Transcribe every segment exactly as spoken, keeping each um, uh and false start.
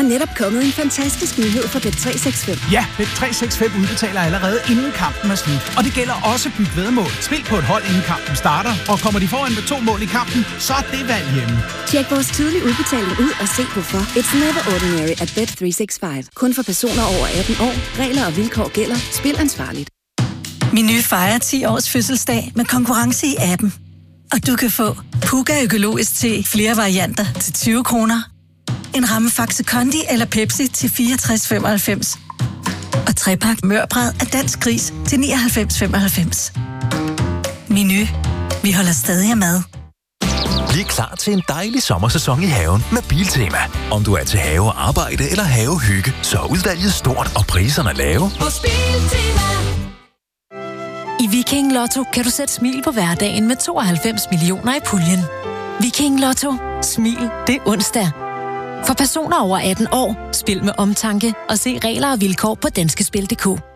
er netop kommet en fantastisk nyhed for Bet tre seks fem. Ja, Bet tre seks fem udbetaler allerede inden kampen er slut. Og det gælder også byt væddemål. Spil på et hold, inden kampen starter. Og kommer de foran med to mål i kampen, så er det valg hjemme. Tjek vores tidlige udbetaling ud og se hvorfor. It's never ordinary at Bet tre seks fem. Kun for personer over atten år. Regler og vilkår gælder. Spil ansvarligt. Meny fejrer ti års fødselsdag med konkurrence i appen. Og du kan få Puga økologisk te flere varianter til tyve kroner. En ramme Faxe Kondi eller Pepsi til fireogtres femoghalvfems. Og trepak mørbrad af Dansk Gris til nioghalvfems femoghalvfems. Meny. Vi holder stadig af mad. Bliv klar til en dejlig sommersæson i haven med Biltema. Om du er til have og arbejde eller havehygge, så er udvalget stort og priserne lave. Hos Biltema. I Viking Lotto kan du sætte smil på hverdagen med tooghalvfems millioner i puljen. Viking Lotto. Smil. Det er onsdag. For personer over atten år. Spil med omtanke og se regler og vilkår på danskespil punktum d k.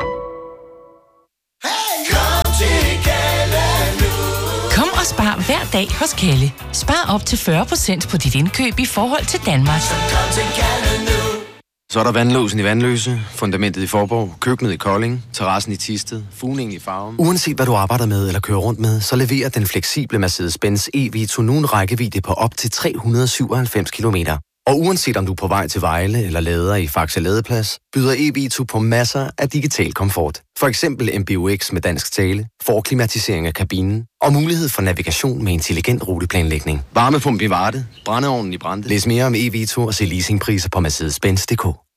Kom og spar hver dag hos Kalle. Spar op til fyrre procent på dit indkøb i forhold til Danmark. Så er der vandlåsen i Vandløse, fundamentet i Forborg, køkkenet i Kolding, terrassen i Thisted, fugningen i Farum. Uanset hvad du arbejder med eller kører rundt med, så leverer den fleksible Mercedes-Benz E-Vito nu en rækkevidde på op til tre hundrede syvoghalvfems kilometer. Og uanset om du er på vej til Vejle eller lader i Faxe Ladeplads, byder E-Vito på masser af digital komfort. For eksempel M B U X med dansk tale, forklimatisering af kabinen og mulighed for navigation med intelligent ruteplanlægning. Varmepumpe i Varde, brændeovnen i Brande. Læs mere om E-Vito og se leasingpriser på Mercedes Benz punktum d k.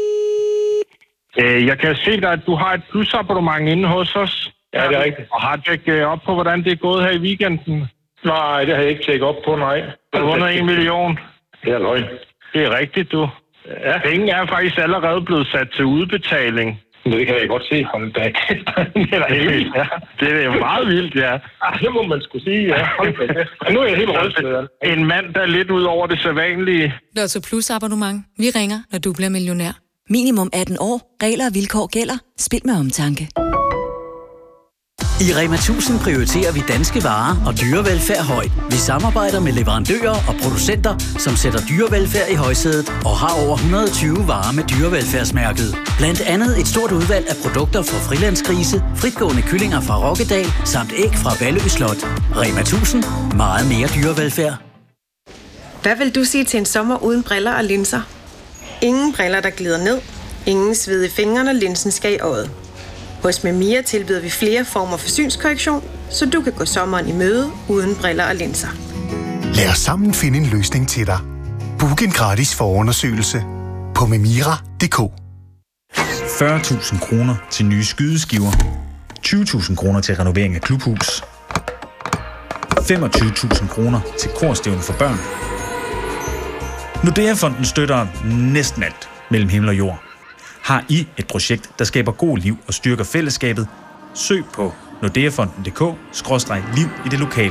Jeg kan se dig, at du har et plusabonnement inde hos os. Ja, det er rigtigt. Og har tjekket op på, hvordan det er gået her i weekenden? Nej, det har jeg ikke tjekket op på, nej. Du har vundet en million. Det er løgn. Det er rigtigt, du. Ja. Penge er faktisk allerede blevet sat til udbetaling. Det kan jeg godt se. Hold da. Det er helt vildt, ja. Det er meget vildt, ja. Det må man skulle sige, ja. Hold da. Nu er jeg helt rystet. En mand, der er lidt ud over det sædvanlige. Lotto Plus abonnement. Vi ringer, når du bliver millionær. Minimum atten år. Regler og vilkår gælder. Spil med omtanke. I Rema tusind prioriterer vi danske varer og dyrevelfærd højt. Vi samarbejder med leverandører og producenter, som sætter dyrevelfærd i højsædet og har over et hundrede og tyve varer med dyrevelfærdsmærket. Blandt andet et stort udvalg af produkter fra frilandsgrise, fritgående kyllinger fra Rokkedal samt æg fra Vallø Slot. Rema tusind. Meget mere dyrevelfærd. Hvad vil du sige til en sommer uden briller og linser? Ingen briller, der glider ned. Ingen sved i fingrene, når linsen skal i øjet. Hos Memia tilbyder vi flere former for synskorrektion, så du kan gå sommeren i møde uden briller og linser. Lad os sammen finde en løsning til dig. Book en gratis forundersøgelse på memira punktum d k. fyrre tusind kroner til nye skydeskiver. tyve tusind kroner til renovering af klubhus. femogtyve tusind kroner til korstævne for børn. Nordea-fonden støtter næsten alt mellem himmel og jord. Har I et projekt, der skaber god liv og styrker fællesskabet? Søg på nordeafonden punktum d k skråstreg liv i det lokale.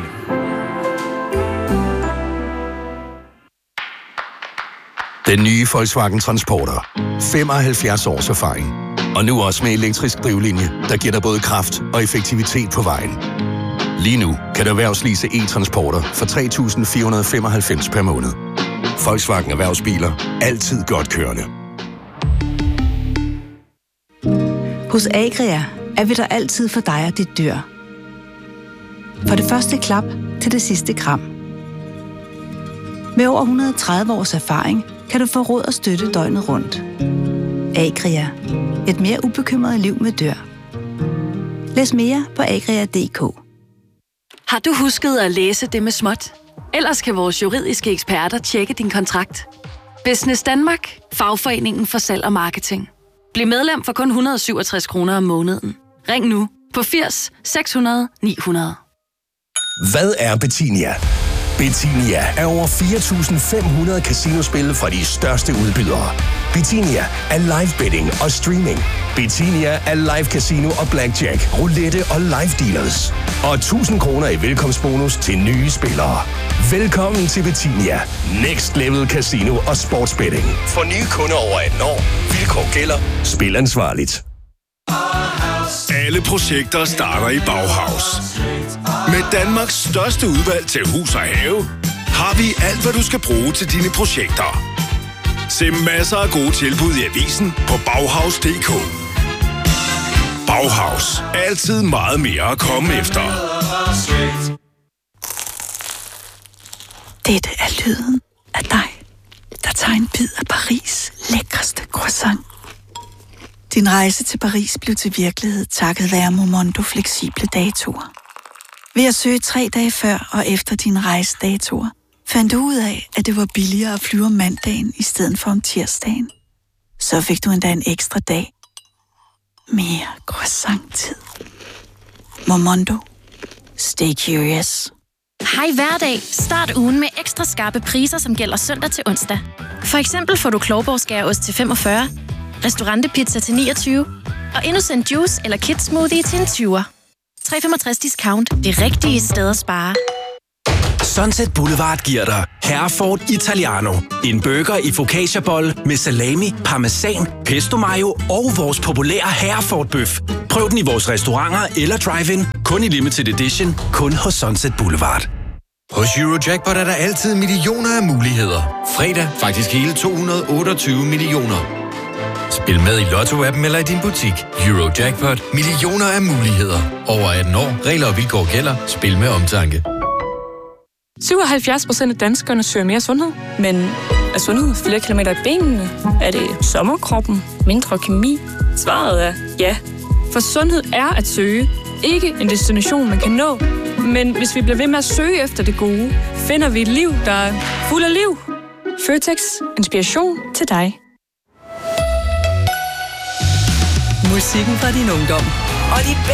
Den nye Volkswagen Transporter. femoghalvfjerds års erfaring. Og nu også med elektrisk drivlinje, der giver dig både kraft og effektivitet på vejen. Lige nu kan du erhvervslease e-transporter for tre tusind fire hundrede og femoghalvfems per måned. Volkswagen Erhvervsbiler. Altid godt kørende. Hos Agria er vi der altid for dig og dit dyr. For det første klap til det sidste kram. Med over et hundrede og tredive års erfaring kan du få råd og støtte døgnet rundt. Agria. Et mere ubekymret liv med dyr. Læs mere på agria punktum d k. Har du husket at læse det med småt? Ellers kan vores juridiske eksperter tjekke din kontrakt. Business Danmark. Fagforeningen for salg og marketing. Bliv medlem for kun et hundrede og syvogtres kroner om måneden. Ring nu på firs seks hundrede ni hundrede. Hvad er Betinia? Betinia er over fire tusind fem hundrede casinospil fra de største udbydere. Betinia er live betting og streaming. Betinia er live casino og blackjack, roulette og live dealers. Og tusind kroner i velkomstbonus til nye spillere. Velkommen til Betinia. Next Level Casino og Sportsbetting. For nye kunder over atten år. Vilkår gælder. Spil ansvarligt. Alle projekter starter i Bauhaus. Med Danmarks største udvalg til hus og have, har vi alt, hvad du skal bruge til dine projekter. Se masser af gode tilbud i avisen på Bauhaus punktum d k. Bauhaus. Altid meget mere at komme efter. Dette er lyden af dig, der tager en bid af Paris' lækreste croissant. Din rejse til Paris blev til virkelighed takket være Momondo fleksible datoer. Ved at søge tre dage før og efter dine rejsedatoer, fandt du ud af, at det var billigere at flyve om mandagen i stedet for om tirsdagen. Så fik du endda en ekstra dag. Mere croissant-tid. Momondo. Stay curious. Hej hverdag. Start ugen med ekstra skarpe priser, som gælder søndag til onsdag. For eksempel får du Klovborg-skæreost til femogfyrre, restaurantepizza til niogtyve og Innocent Juice eller Kids Smoothie til en tyver. tre komma femogtres discount. Det rigtige sted at spare. Sunset Boulevard giver dig Herford Italiano. En burger i focaccia-bolle med salami, parmesan, pesto mayo og vores populære Herford-bøf. Prøv den i vores restauranter eller drive-in. Kun i limited edition. Kun hos Sunset Boulevard. Hos Eurojackpot er der altid millioner af muligheder. Fredag faktisk hele to hundrede og otteogtyve millioner. Spil med i Lotto-appen eller i din butik. Eurojackpot. Millioner af muligheder. Over atten år. Regler og vilkår gælder. Spil med omtanke. syvoghalvfjerds procent af danskerne søger mere sundhed. Men er sundhed flere kilometer i benene? Er det sommerkroppen? Mindre kemi? Svaret er ja. For sundhed er at søge. Ikke en destination, man kan nå. Men hvis vi bliver ved med at søge efter det gode, finder vi et liv, der er fuld af liv. Føtex. Inspiration til dig. Musikken fra din ungdom. Og de